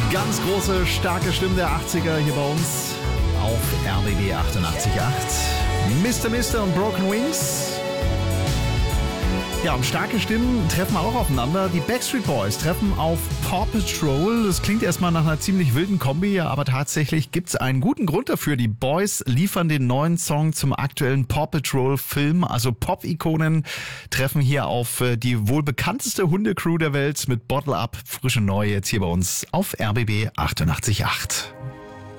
Ganz große, starke Stimmen der 80er hier bei uns auf RBB 88.8. Mr. und Broken Wings. Ja, und starke Stimmen treffen auch aufeinander. Die Backstreet Boys treffen auf Paw Patrol. Das klingt erstmal nach einer ziemlich wilden Kombi, aber tatsächlich gibt es einen guten Grund dafür. Die Boys liefern den neuen Song zum aktuellen Paw Patrol Film. Also Pop-Ikonen treffen hier auf die wohl bekannteste Hundecrew der Welt mit Bottle Up. Frische Neu jetzt hier bei uns auf RBB 88.8.